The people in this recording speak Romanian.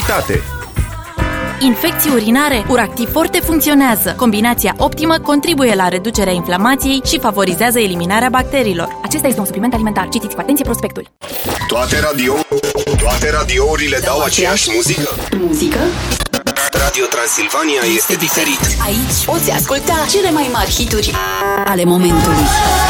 imunitate. Infecții urinare, Uractiv Forte funcționează. Combinația optimă contribuie la reducerea inflamației și favorizează eliminarea bacteriilor. Acesta este un supliment alimentar. Citiți cu atenție prospectul. Toate radiourile dau aceeași muzică? Muzică? Radio Transilvania este diferit. Aici poți asculta cele mai mari hituri ale momentului.